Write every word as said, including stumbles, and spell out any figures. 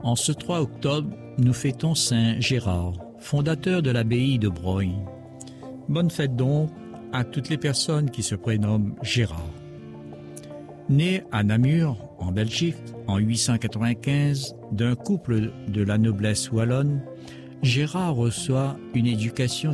En ce trois octobre, nous fêtons Saint Gérard, fondateur de l'abbaye de Broglie. Bonne fête donc à toutes les personnes qui se prénomment Gérard. Né à Namur, en Belgique, en huit cent quatre-vingt-quinze, d'un couple de la noblesse wallonne, Gérard reçoit une éducation